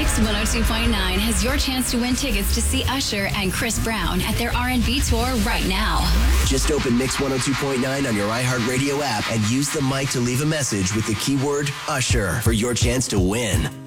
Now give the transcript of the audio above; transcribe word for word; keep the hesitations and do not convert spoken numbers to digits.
Mix one oh two point nine has your chance to win tickets to see Usher and Chris Brown at their R and B tour right now. Just open Mix one oh two point nine on your iHeartRadio app and use the mic to leave a message with the keyword Usher for your chance to win.